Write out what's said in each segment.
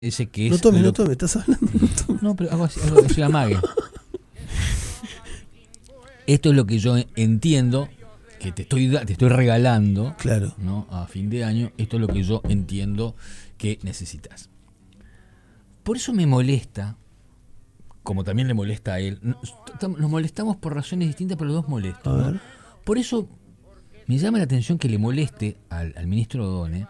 ese que es... No tome, estás hablando. No, pero algo así amague. Esto es lo que yo entiendo, que te estoy regalando, claro, ¿no? A fin de año. Esto es lo que yo entiendo que necesitas. Por eso me molesta, como también le molesta a él. Nos molestamos por razones distintas, pero los dos molestan, ¿no? Por eso me llama la atención que le moleste al ministro Odone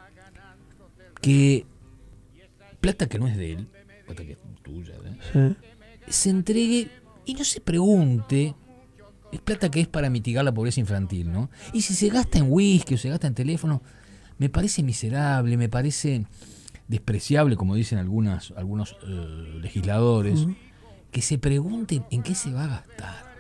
que plata que no es de él, plata que es tuya, ¿eh? Sí, se entregue y no se pregunte, es plata que es para mitigar la pobreza infantil, ¿no? Y si se gasta en whisky o se gasta en teléfono, me parece miserable, me parece despreciable, como dicen algunos legisladores, que se pregunten en qué se va a gastar.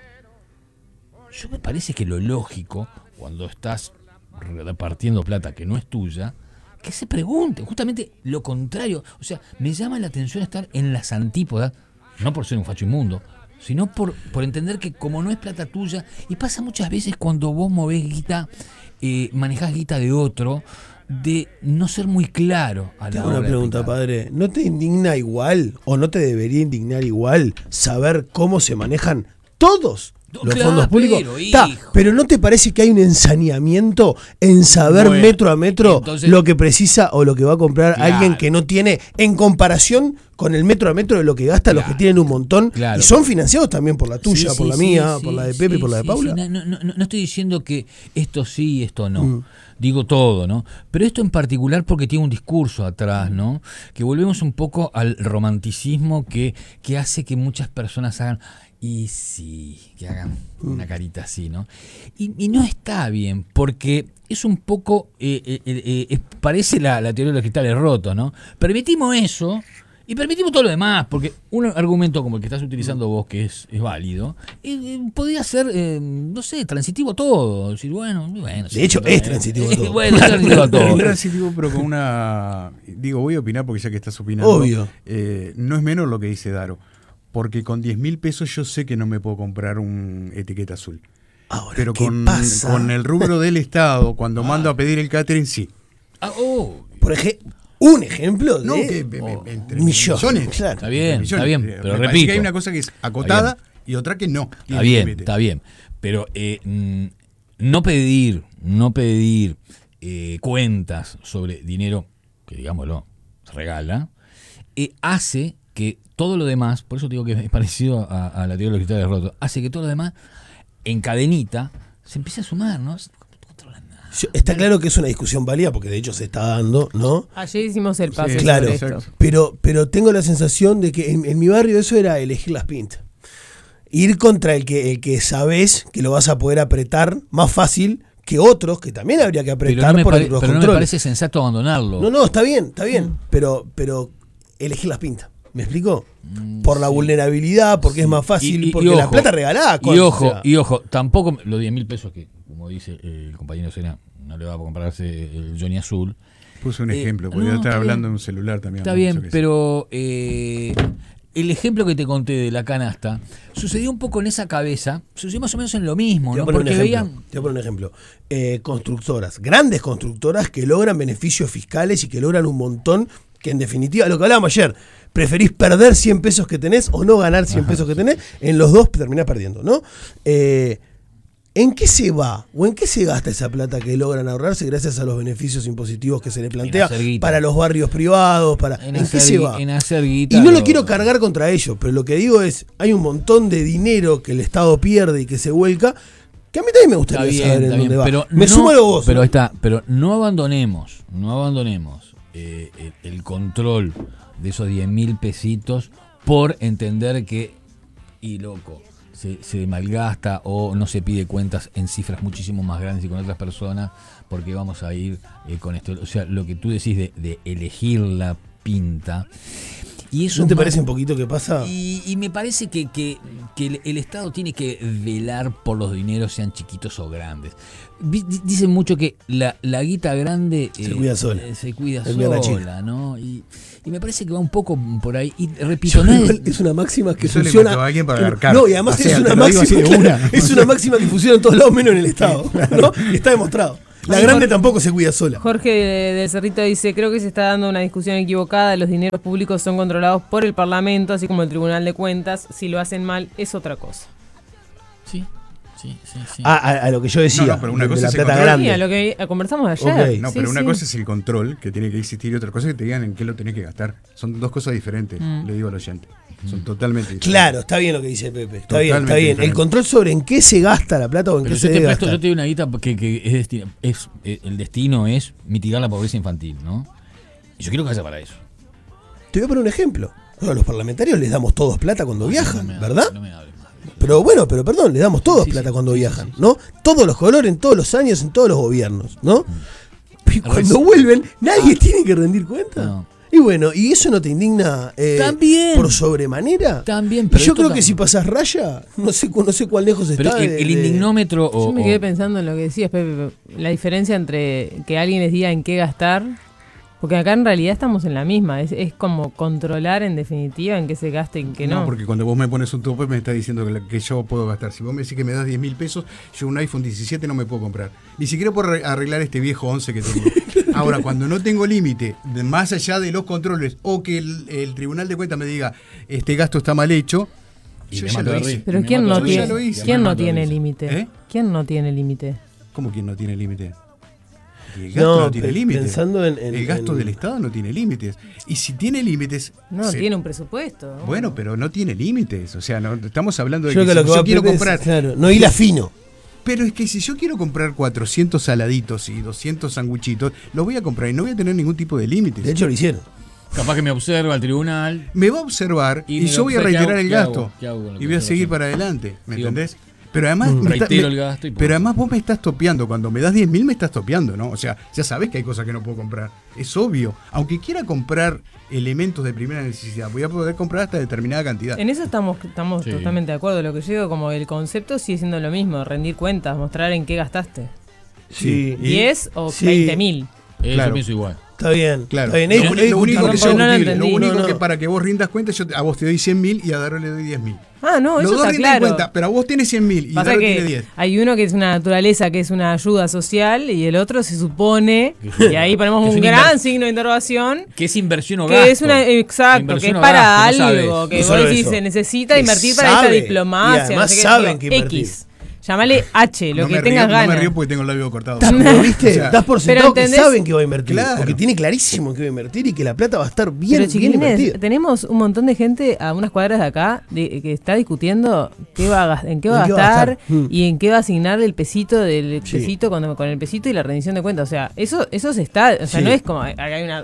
Yo me parece que lo lógico, cuando estás repartiendo plata que no es tuya, que se pregunte, justamente lo contrario. O sea, me llama la atención estar en las antípodas, no por ser un facho inmundo, sino por entender que como no es plata tuya, y pasa muchas veces cuando vos movés guita, manejás guita de otro, de no ser muy claro a la hora de Tengo una pregunta, padre. ¿No te indigna igual, o no te debería indignar igual, saber cómo se manejan todos los fondos públicos? Pero ¿no te parece que hay un ensañamiento en saber metro a metro entonces, lo que precisa o lo que va a comprar alguien que no tiene, en comparación con el metro a metro de lo que gasta los que tienen un montón y son financiados también por la tuya, por la mía, por la de Pepe y por la de Paula? No estoy diciendo que esto sí y esto no. Digo todo, ¿no? Pero esto en particular porque tiene un discurso atrás, ¿no? Que volvemos un poco al romanticismo que hace que muchas personas hagan... Y sí, que hagan una carita así, ¿no? Y no está bien, porque es un poco, parece la teoría de los cristales rotos, ¿no? Permitimos eso y permitimos todo lo demás, porque un argumento como el que estás utilizando vos, que es válido, podría ser, no sé, transitivo todo. Decir, bueno, de hecho, es transitivo todo. Bueno, es transitivo todo. Es transitivo, pero con una... Digo, voy a opinar porque ya que estás opinando. Obvio. No es menor lo que dice Daro. Porque con 10.000 pesos yo sé que no me puedo comprar un etiqueta azul. Ahora, pero con el rubro del Estado, cuando mando a pedir el catering, sí. Por ejemplo, un ejemplo de entre millones. Claro. Está bien, pero me repito. Que hay una cosa que es acotada y otra que no. Está bien. Pero no pedir cuentas sobre dinero que, digámoslo, se regala, hace que todo lo demás, por eso digo que es parecido a la teoría de los cristales rotos, hace que todo lo demás en cadenita se empiece a sumar, ¿no? Está claro que es una discusión válida porque de hecho se está dando, ¿no? Ayer hicimos el paso. Claro, sobre esto. Pero tengo la sensación de que en mi barrio eso era elegir las pintas. Ir contra el que sabés que lo vas a poder apretar más fácil que otros que también habría que apretar por los controles. Pero no me parece sensato abandonarlo. No, está bien. Pero elegir las pintas. ¿Me explico? Por la vulnerabilidad, porque es más fácil, porque la plata regalada. Y ojo, tampoco los 10.000 pesos que, como dice el compañero Sena, no le va a comprarse el Johnny Azul. Puse un ejemplo, podría estar hablando de un celular también. Está bien, pero el ejemplo que te conté de la canasta sucedió un poco en esa cabeza, sucedió más o menos en lo mismo, ¿no? Porque veían... Te voy a poner un ejemplo. Constructoras, grandes constructoras que logran beneficios fiscales y que logran un montón, que en definitiva, lo que hablábamos ayer, preferís perder 100 pesos que tenés o no ganar 100 pesos que tenés, en los dos terminás perdiendo, ¿no? ¿En qué se va o en qué se gasta esa plata que logran ahorrarse gracias a los beneficios impositivos que se le plantea para los barrios privados? ¿En qué se va? En hacer guita. Y no lo quiero cargar contra ellos, pero lo que digo es, hay un montón de dinero que el Estado pierde y que se vuelca, que a mí también me gustaría saber en dónde va. Pero sumo a vos. Pero está, pero no abandonemos el control de esos 10.000 pesitos por entender que, se malgasta o no se pide cuentas en cifras muchísimo más grandes y con otras personas porque vamos a ir con esto. O sea, lo que tú decís de elegir la pinta. Y eso ¿no te parece un poquito que pasa? Y me parece que el Estado tiene que velar por los dineros, sean chiquitos o grandes. Dicen mucho que la guita grande se cuida sola. ¿no? Y me parece que va un poco por ahí. Y repito, es una máxima que funciona. No, y además es una máxima que funciona en todos lados menos en el Estado, ¿no? Y está demostrado. La grande tampoco se cuida sola. Jorge del Cerrito dice, creo que se está dando una discusión equivocada, los dineros públicos son controlados por el Parlamento, así como el Tribunal de Cuentas, si lo hacen mal es otra cosa. Sí. A lo que yo decía, no, pero una cosa de la es el plata control. grande. Sí, a lo que conversamos ayer. Ok. No, pero una cosa es el control que tiene que existir y otra cosa es que te digan en qué lo tenés que gastar. Son dos cosas diferentes, le digo al oyente. Son totalmente diferentes. Claro, está bien lo que dice Pepe. Está bien. Totalmente El diferente. control sobre en qué se gasta la plata o en Pero qué yo se te debe presto, gastar. yo te doy una guita que el destino es mitigar la pobreza infantil, ¿no? Y yo quiero que haya para eso. Te voy a poner un ejemplo. A los parlamentarios les damos todos plata cuando viajan, No me ¿verdad? hables, no me hables más. Pero perdón, les damos todos plata cuando viajan, ¿no? Todos los colores, en todos los años, en todos los gobiernos, ¿no? Y cuando vuelven, nadie tiene que rendir cuenta. No. Y bueno, ¿y eso no te indigna También. por sobremanera? También, Y pero yo esto creo que si pasás raya, no sé cuál lejos Pero está. el indignómetro Yo me quedé pensando en lo que decías, Pepe, la diferencia entre que alguien les diga en qué gastar, porque acá en realidad estamos en la misma, es como controlar en definitiva en qué se gasta y en qué no. No, porque cuando vos me pones un tope me estás diciendo que yo puedo gastar. Si vos me decís que me das 10.000 pesos, yo un iPhone 17 no me puedo comprar. Ni siquiera puedo arreglar este viejo 11 que tengo. Ahora, cuando no tengo límite, más allá de los controles, o que el Tribunal de Cuentas me diga, este gasto está mal hecho, Y yo me ya mato lo de hice. risa. Pero Me ¿quién mato no de risa. Ya lo tiene, hice. ¿quién Me no mato de tiene risa. límite? ¿Eh? ¿Quién no tiene límite? ¿Cómo que no tiene límite? El gasto no, tiene límites. pensando en el gasto del Estado no tiene límites. Y si tiene límites... No, tiene un presupuesto. ¿no? Bueno, pero no tiene límites. O sea, no estamos hablando de Yo que creo si que yo quiero comprar... claro, no hila fino. Pero es que si yo quiero comprar 400 saladitos y 200 sanguchitos, los voy a comprar y no voy a tener ningún tipo de límites. De hecho, lo hicieron. Capaz que me observa el tribunal. Me va a observar Y y, me yo lo- voy a ¿qué reiterar hago? el ¿Qué hago? gasto. ¿Qué hago con lo que Y voy a me seguir observa? para adelante. ¿Me Digo, entendés? Pero además, reitero el gasto y punto. pero además vos me estás topeando. Cuando me das 10.000 me estás topeando, ¿no? O sea, ya sabés que hay cosas que no puedo comprar. Es obvio. Aunque quiera comprar elementos de primera necesidad, voy a poder comprar hasta determinada cantidad. En eso estamos Sí. totalmente de acuerdo. Lo que yo digo, como el concepto sigue siendo lo mismo, rendir cuentas, mostrar en qué gastaste. Sí. 10 o Sí. 20.000. Claro. Yo pienso igual. Está bien. Claro. Está bien. Lo único que, no lo lo entendí. único No, que no. para que vos rindas cuenta, a vos te doy 100.000 y a Daro le doy 10.000. Ah, no, Los eso dos está rinden claro. cuenta, pero a vos tenés 100.000 y Pasa Daro tiene que 10. hay uno que es una naturaleza, que es una ayuda social, y el otro se supone, y ahí ponemos Que es un una gran inver- signo de interrogación, ¿Qué es inversión o que gasto? es una, exacto, que Inversión es o para gasto, no algo, sabes. que No vos solo decís, eso. se necesita Que invertir para sabe, esta diplomacia, y además no sé qué, saben digo, que invertir. X. Llamale H, lo No que me tengas río, ganas. No me río porque tengo el labio cortado. Pero, ¿viste? O sea, Das por pero sentado que ¿entendés? saben que va a invertir. Claro. Porque tiene clarísimo que va a invertir y que la plata va a estar bien, Pero bien chiquilines, invertida. tenemos un montón de gente a unas cuadras de acá que está discutiendo qué va a, en qué va a ¿En qué va a gastar gastar? Mm. y en qué va a asignar el pesito del Sí. pesito con el pesito y la rendición de cuentas. O sea, eso se está, o sea, Sí. no es como hay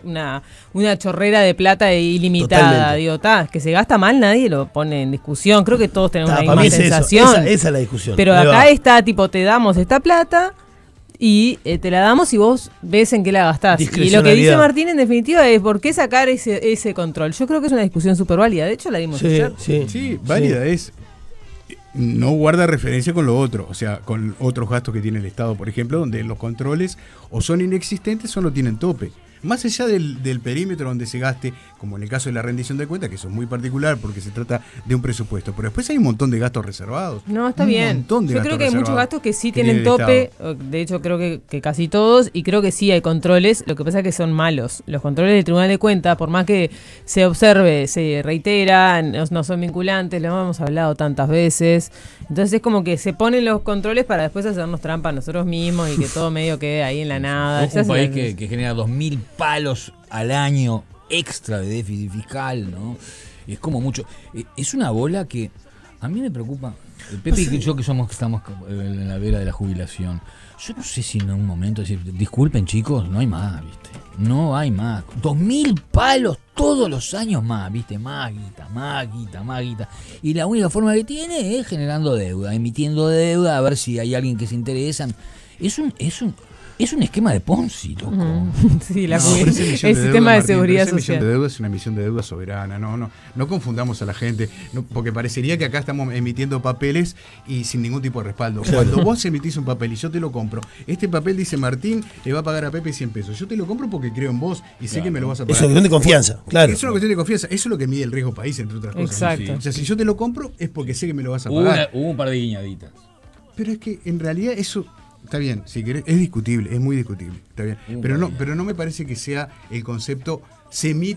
una chorrera de plata ilimitada. Totalmente. Digo, que se gasta mal, nadie lo pone en discusión. Creo que todos tenemos Ta, la para misma mí es eso. sensación. Esa es la discusión. Pero Ahí acá va. está, tipo, te damos esta plata y te la damos y vos ves en qué la gastás. Y lo que dice Discrecionalidad. Martín, en definitiva, es por qué sacar ese control. Yo creo que es una discusión súper válida. De hecho, la dimos Sí, ayer. sí. Sí, válida es. No guarda referencia con lo otro, o sea, con otros gastos que tiene el Estado, por ejemplo, donde los controles o son inexistentes o no tienen tope. Más allá del perímetro donde se gaste, como en el caso de la rendición de cuentas, que eso es muy particular porque se trata de un presupuesto. Pero después hay un montón de gastos reservados. No, está Un bien. montón de Yo gastos creo que hay muchos reservados gastos que sí que tienen tiene el tope. Estado. De hecho, creo que casi todos. Y creo que sí hay controles. Lo que pasa es que son malos. Los controles del Tribunal de Cuentas, por más que se observe, se reitera, no son vinculantes, lo hemos hablado tantas veces. Entonces es como que se ponen los controles para después hacernos trampa a nosotros mismos y que todo medio quede ahí en la nada. Esa Un es país la- que genera 2.000 palos al año extra de déficit fiscal, ¿no? Es como mucho. Es una bola que a mí me preocupa. El Pepe y yo que estamos en la vera de la jubilación. Yo no sé si en un momento decir, disculpen chicos, no hay más, ¿viste? No hay más. 2.000 palos todos los años más, ¿viste? Más guita, más guita, más guita. Y la única forma que tiene es generando deuda, emitiendo deuda, a ver si hay alguien que se interesa. Es un esquema de Ponzi, loco. Sí, la No, jubil- pero esa emisión el de sistema deuda, de Martín, seguridad pero esa emisión social. de deuda es una emisión de deuda soberana. No confundamos a la gente, porque parecería que acá estamos emitiendo papeles y sin ningún tipo de respaldo. Cuando vos emitís un papel y yo te lo compro, este papel dice Martín le va a pagar a Pepe 100 pesos. Yo te lo compro porque creo en vos y sé que me lo vas a Es pagar. una cuestión de confianza, claro. Es una cuestión de confianza. Eso es lo que mide el riesgo país, entre otras cosas. Exacto. O sea, si yo te lo compro es porque sé que me lo vas a Hubo pagar. un par de guiñaditas. Pero es que en realidad eso Está bien, si querés, es discutible, es muy discutible, está bien. Pero no me parece que sea el concepto, se emite